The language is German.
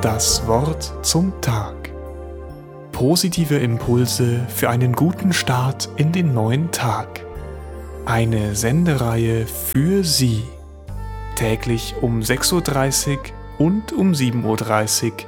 Das Wort zum Tag. Positive Impulse für einen guten Start in den neuen Tag. Eine Sendereihe für Sie. Täglich um 6:30 Uhr und um 7:30 Uhr